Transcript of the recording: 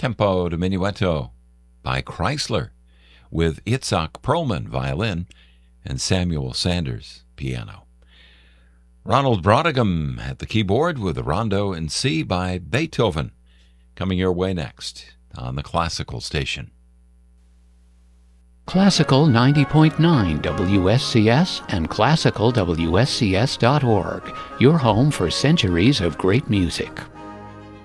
Tempo de Minuetto by Chrysler, with Itzhak Perlman, violin, and Samuel Sanders, piano. Ronald Brautigam at the keyboard with a Rondo in C by Beethoven, coming your way next on the Classical Station. Classical 90.9 WSCS and classicalwscs.org, your home for centuries of great music.